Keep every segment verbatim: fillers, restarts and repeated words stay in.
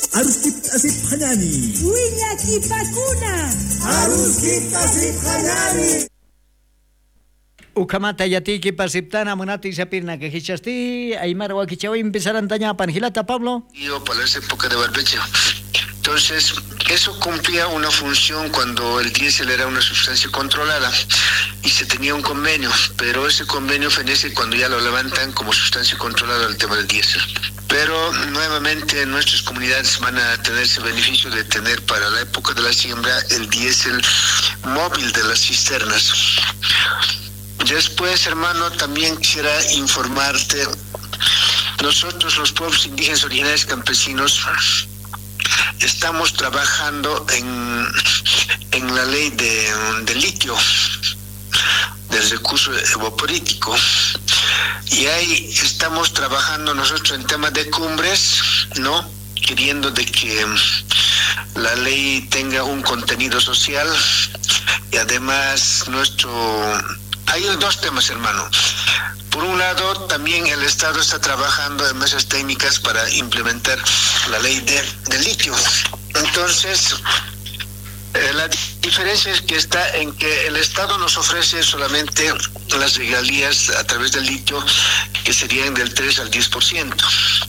Aruskip asip hanani. Wiñaki pakuna. Aruskip asip hanani. Ukamata yatiki pasiptana munati sapirna que hichasti aymar wakichawa empezaran taña panjilata Pablo. Yo para esa época de barbecho. Entonces, eso cumplía una función cuando el diésel era una sustancia controlada y se tenía un convenio, pero ese convenio fenece cuando ya lo levantan como sustancia controlada el tema del diésel. Pero nuevamente nuestras comunidades van a tener ese beneficio de tener para la época de la siembra el diésel móvil de las cisternas. Después, hermano, también quisiera informarte, nosotros los pueblos indígenas originarios campesinos estamos trabajando en, en la ley de, de litio, del recurso evaporítico. Y ahí estamos trabajando nosotros en temas de cumbres, ¿no? Queriendo de que la ley tenga un contenido social y además nuestro... Hay dos temas, hermano. Por un lado, también el Estado está trabajando en mesas técnicas para implementar la ley de, de litio. Entonces, eh, la diferencia es que está en que el Estado nos ofrece solamente las regalías a través del litio, que serían del tres al diez por ciento.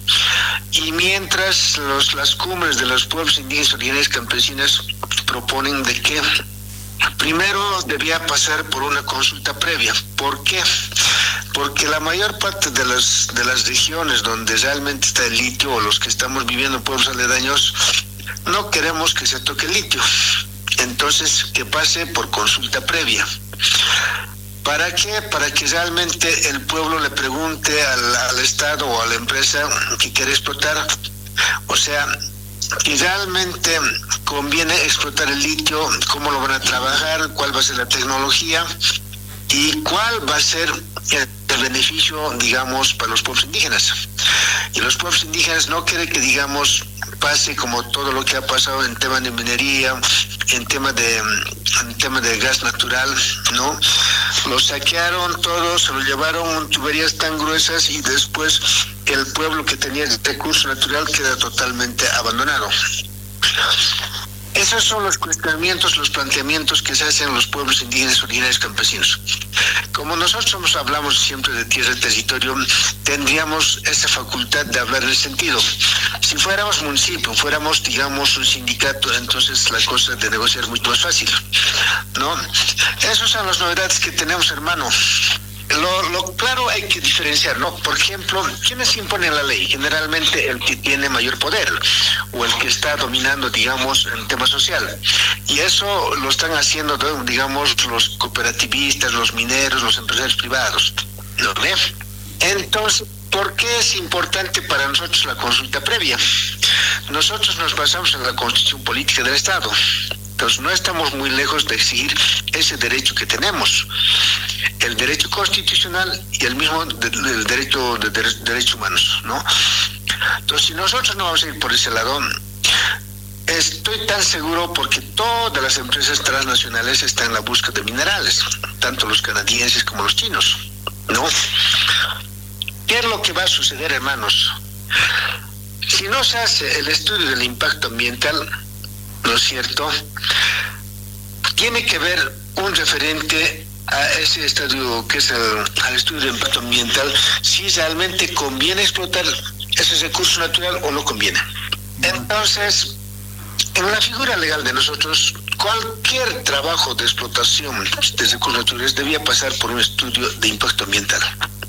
Y mientras los, las cumbres de los pueblos indígenas originarios campesinos proponen de que primero debía pasar por una consulta previa. ¿Por qué? Porque la mayor parte de las de las regiones donde realmente está el litio, o los que estamos viviendo en pueblos aledaños, no queremos que se toque el litio. Entonces, que pase por consulta previa. ¿Para qué? Para que realmente el pueblo le pregunte al, al Estado o a la empresa que quiere explotar, o sea, que realmente conviene explotar el litio, cómo lo van a trabajar, cuál va a ser la tecnología y cuál va a ser el, el beneficio, digamos, para los pueblos indígenas. Y los pueblos indígenas no quieren que, digamos, pase como todo lo que ha pasado en tema de minería, en tema de, en tema de gas natural, ¿no? Lo saquearon todo, se lo llevaron en tuberías tan gruesas y después el pueblo que tenía el recurso natural queda totalmente abandonado. Esos son los cuestionamientos, los planteamientos que se hacen en los pueblos indígenas originarios campesinos. Como nosotros hablamos siempre de tierra y territorio, tendríamos esa facultad de hablar en el sentido. Si fuéramos municipio, fuéramos, digamos, un sindicato, entonces la cosa de negociar es mucho más fácil, ¿no? Esas son las novedades que tenemos, hermano. Lo, lo claro hay que diferenciar, ¿no? Por ejemplo, ¿quiénes imponen la ley? Generalmente el que tiene mayor poder o el que está dominando, digamos, el tema social. Y eso lo están haciendo, digamos, los cooperativistas, los mineros, los empresarios privados, ¿no? Entonces, ¿por qué es importante para nosotros la consulta previa? Nosotros nos basamos en la Constitución Política del Estado. Entonces, no estamos muy lejos de exigir ese derecho que tenemos, el derecho constitucional y el mismo de, el derecho de, de derechos humanos, ¿no? Entonces, si nosotros no vamos a ir por ese lado, estoy tan seguro porque todas las empresas transnacionales están en la búsqueda de minerales, tanto los canadienses como los chinos, ¿no? ¿Qué es lo que va a suceder, hermanos? Si no se hace el estudio del impacto ambiental, ¿no es cierto?, tiene que ver un referente a ese estudio que es el, al estudio de impacto ambiental, si realmente conviene explotar ese recurso natural o no conviene. Entonces, en la figura legal de nosotros, cualquier trabajo de explotación de recursos naturales debía pasar por un estudio de impacto ambiental.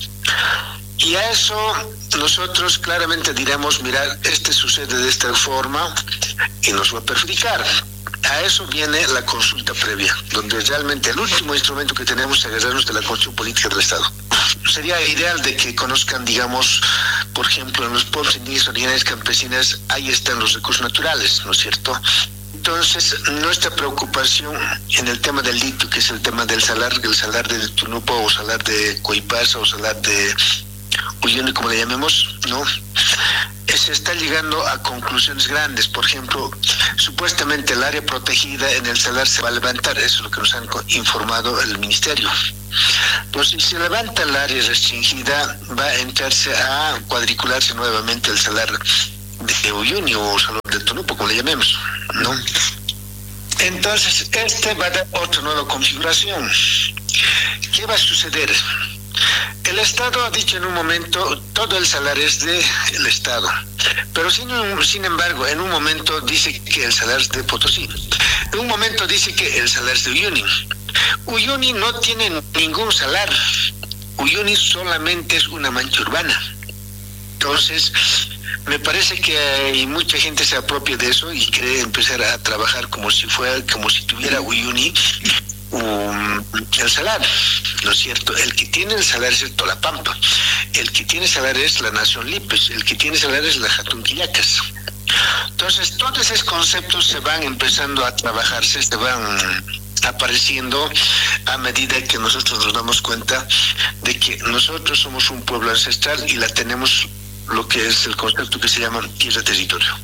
Y a eso nosotros claramente diremos, mira, este sucede de esta forma y nos va a perjudicar. A eso viene la consulta previa, donde realmente el último instrumento que tenemos es agarrarnos de la Constitución Política del Estado. Sería ideal de que conozcan, digamos, por ejemplo, en los pueblos indígenas originarios campesinas, ahí están los recursos naturales, ¿no es cierto? Entonces, nuestra preocupación en el tema del litio, que es el tema del salar, el salar de Tunupa o salar de Coipasa o salar de Uyuni, como le llamemos, ¿no? Se está llegando a conclusiones grandes. Por ejemplo, supuestamente el área protegida en el salar se va a levantar, eso es lo que nos han informado el ministerio. Pues si se levanta el área restringida, va a entrarse a cuadricularse nuevamente el salar de Uyuni o Salón de Tonupo, como le llamemos, ¿no? Entonces, este va a dar otra nueva configuración. ¿Qué va a suceder? El Estado ha dicho en un momento, todo el salario es del Estado, pero sin, sin embargo, en un momento dice que el salario es de Potosí, en un momento dice que el salario es de Uyuni. Uyuni no tiene ningún salario, Uyuni solamente es una mancha urbana. Entonces, me parece que hay mucha gente se apropia de eso y quiere empezar a trabajar como si fuera, como si tuviera Uyuni um, el salario, ¿no es cierto? El que tiene el salario es el Tolapampa, el que tiene salario es la Nación Lipes, el que tiene salario es la Jatunquillacas. Entonces, todos esos conceptos se van empezando a trabajarse, se van apareciendo a medida que nosotros nos damos cuenta de que nosotros somos un pueblo ancestral y la tenemos lo que es el concepto que se llama tierra territorio.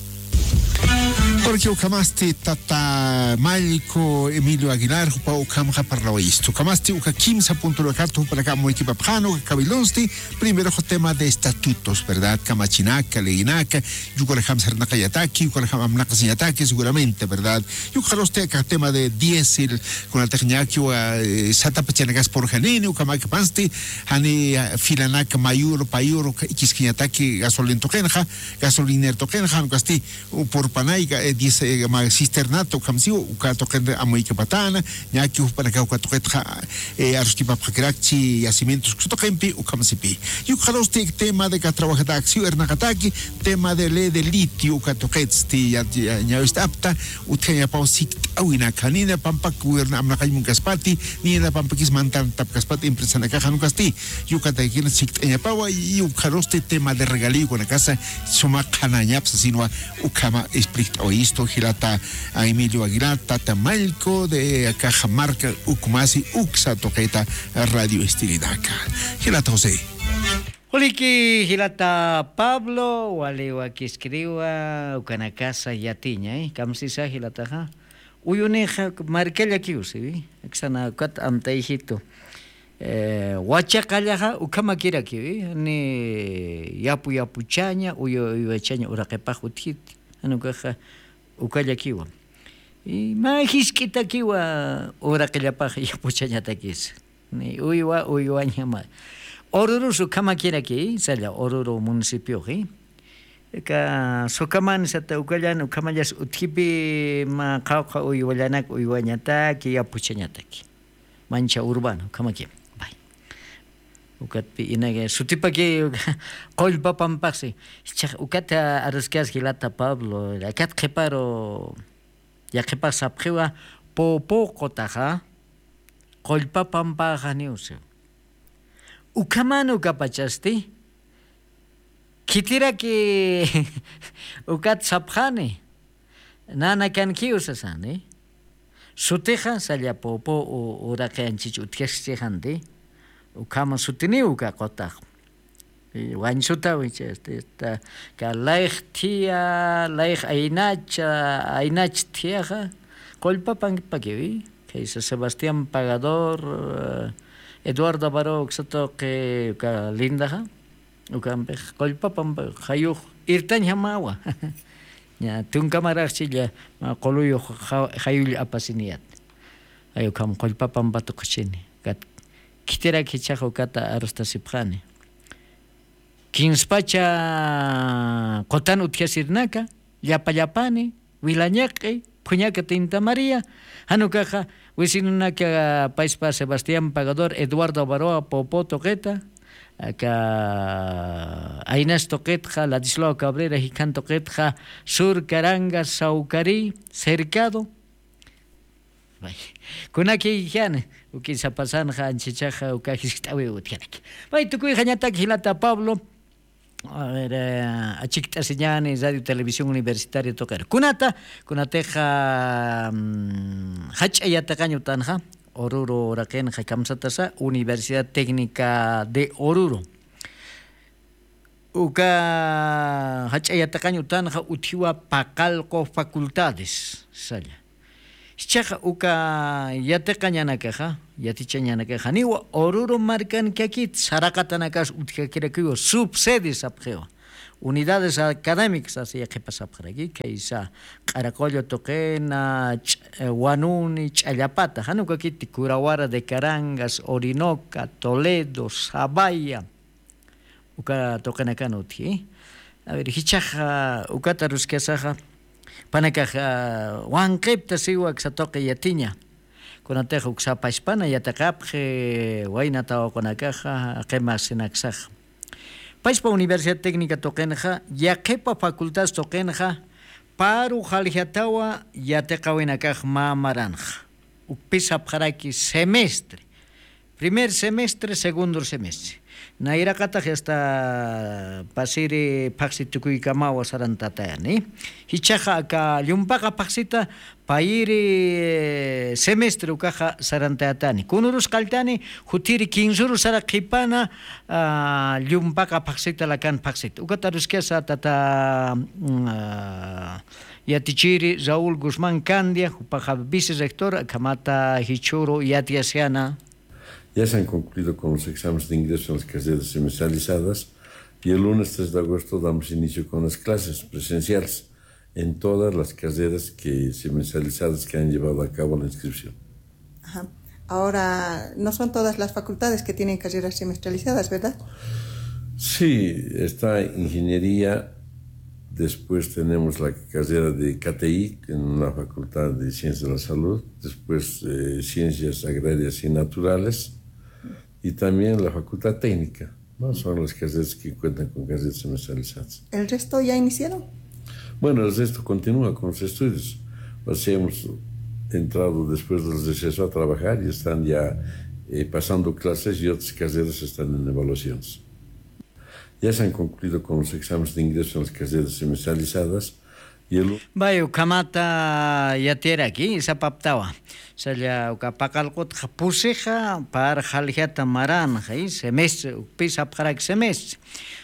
Porque ukamaste tata Malco Emilio Aguilar pa ukamja parlawisto. Ukamaste uka quince punto lo carto para acá muy equipapjano kabilonsti. Primero el tema de estatutos, ¿verdad? Kamachinaca, Leinaca, yukoraham sernaka yataki, yukoraham amnaka yataki seguramente, ¿verdad? Yukaroste acá tema de diésel con la tecniaquio sata pachanagas por janine, ukamaka pansti, hani filanaka mayuro payuro ikiskinyataki gasolin tokenja, gasoliner tokenja, casti por panaiga dice ma cisternato kamsiu uka token amoike patana nyaki para ka uka toketra eh arski papakrakchi yacimientos kutokempi ukamsipi yukaroste tema de ka trabaja taxi ernakataki tema de le de litio uka toketsti ya ya estapta utenya pausik awina kanina pampak guerna amnakay munkaspati ni na pampakis mantan tapkaspati empresa na kaja nukasti yukata kina siktenya pawa yukaroste tema de regalío con la casa suma kananyapsa sino ukama explica esto Gilata a Emilio Aguilar Tata Malco de Cajamarca Ucmasi Uxa Toqueta Radio Estilidaca Gilata José Oliki Gilata Pablo wale wakiscriwa ukanakasa yatiña eh kamsisa Gilata ha uyuneja markella kiusi exana kat amtaijito eh wachaqallaja ukamakira ki ni yapu yapu chaña uyo uyo chaña uraqepa jutit anukaja ukalla kiwa y majiskita kiwa ora qillapaj yapuchañatakis ni uywa uywañama Oruro su kamakiera ki sala Oruro municipio ki ka sokaman sata ukallan ukamallas uthipi ma qawqa uywallanak uywañata ki yapuchañataki mancha urbano kamaki bay ukatpi inaga sutipaki qollpa pampaqsi ukata aruskas Gilata Pablo akat qhiparo ya qhipa sapqiwa popo qotaja qollpa pampaqa niusu ukamano kapachasti kitira ki ukat sapjane nana kan kiusasani sutija salya popo uraqanchich utkiasijandi ukama sutini uka qotaq wansuta wicheste esta ka laig tia laig ainacha ainach tiaja kolpa panpakiwi que Sebastián Pagador Eduardo Baró xato que ka lindaja ukampe kolpa pampa khayuj irtan hamawa ya tun kamarachilla ma qoluyo khayul apasiniat ayo kam kolpa pampa to khchini kat kitera kichajo kata arsta sipjane kinspacha qotan utkiasirnaka llapallapani wilañaqi puñaka tinta María hanukaja wisinunaka paispa Sebastián Pagador Eduardo Baroa Popo Toqueta acá Ainas Toquetja Ladislao Cabrera Jican Toquetja Sur Caranga Saucari Cercado kunaki yan uki sapasan han chichaja ukajisitawi utyanak bai tukuy hañatak Gilata Pablo a ver a chiquita señane Radio Televisión Universitaria tocar kunata kunateja hachayataqaño tanja Oruro raqen hakamsatasa Universidad Técnica de Oruro uka hachayataqaño tanja utiwa paqalqo facultades saya Chaja uka yateqañanakaja yatichañanakaja niwa Oruro marcan que aquí sarakatanakas utjakirakiwa subsede sapjewa unidades académicas así que pasa por aquí que isa Caracollo Toquena, Guanuni, Chayapata, Hanuka Kiti, Curawara de Carangas, Orinoca, Toledo, Zabaya, Uka Toquena Canuti. A ver, Hichaja, Ukatarus Kesaja, Panakaja, Juan Kripta Siwa, Xatoque Yatiña. Con atejo Xapa Hispana, Yatacapje, Guainata o con Acaja, Quemas en Axaja. Paispa Universidad Técnica Toquenja, Yaquepa Facultad Toquenja, Paru Jaliatawa, Yatecawinacaj Mamaranja. Upisa Paraki semestre. Primer semestre, segundo semestre. Naira Kataj hasta Pasiri Paxituku Kamawa Sarantatani. Hichaja ka Yumpaka Paxita, Pairi semestre Ukaja Sarantatani. Kunurus Kaltani, Hutiri Kinzuru Sarakipana, Yumpaka Paxita Lakan Paxit. Ukataruskesa Tata Yatichiri, Raúl Guzmán Candia, Upaja vice-rector, Kamata Hichuro Yatiasiana. Ya se han concluido con los exámenes de ingreso en las carreras semestralizadas y el lunes tres de agosto damos inicio con las clases presenciales en todas las carreras que, semestralizadas que han llevado a cabo la inscripción. Ajá. Ahora, no son todas las facultades que tienen carreras semestralizadas, ¿verdad? Sí, está ingeniería, después tenemos la carrera de K T I en la Facultad de Ciencias de la Salud, después eh, Ciencias Agrarias y Naturales, y también la Facultad Técnica, ¿no? Son las carreras que cuentan con carreras semestralizadas. ¿El resto ya iniciaron? Bueno, el resto continúa con los estudios. O sea, hemos entrado después del receso a trabajar y están ya eh, pasando clases y otras carreras están en evaluaciones. Ya se han concluido con los exámenes de ingreso en las carreras semestralizadas. Bayo kamata yatera aquí esa paptawa salla ukapakalkut puseja par halhiata maran hay semestre pisa para semestre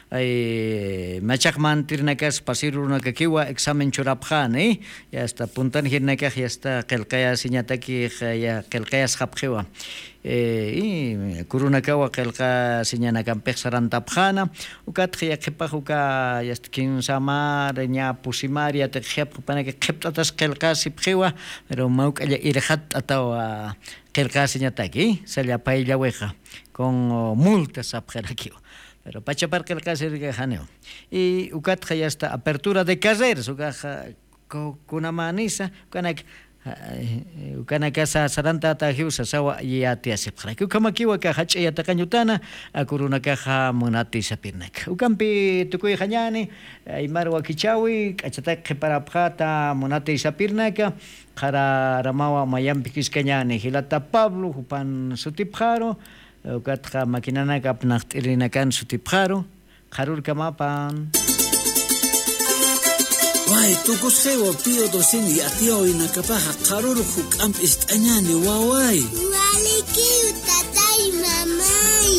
ay machak mantirnakas pasiruna kakiwa examen churapjan eh ya está puntan hirnaka ya está kelkaya siñataki ya kelkaya schapjewa eh y kurunakawa kelka siñanakan pexarantapjana ukat ya kepajuka ya kin samar nya pusimaria te khep pana que kheptatas kelka sipjewa pero mauk ya irhat atawa kelka siñataki salla paella weja con multas apjeraki. Pero pachapar que el caso es que janeo. Y ukat ya está apertura de carreras, ukaja con una manisa, ukanak ukanak esa saranta tahiusa sawa ya te hace para que ukama kiwa ka hache ya takanyutana akuruna kaja monati sapirnak. Ukampi tukuy hanyani imarwa kichawi kachata para phata monati sapirnaka khara ramawa mayampi kiskanyani hilata Pablo hupan sutipjaro Ukatja makinana kapnacht irinakan sutipjaro, jarur kamapan. Wai, tukus hewa pio dosini atio inakapaha jarur huk amp istañani wawai. Wali kiu tatay mamay.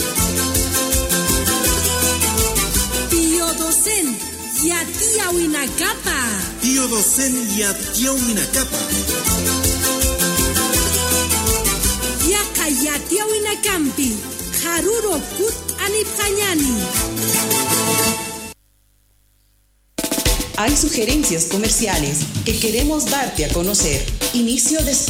Pio dosen yatia inakapa. Pio dosen yatia inakapa. Yatia Winakampi, Haruro Kut Anipjañani. Hay sugerencias comerciales que queremos darte a conocer. Inicio de espacio.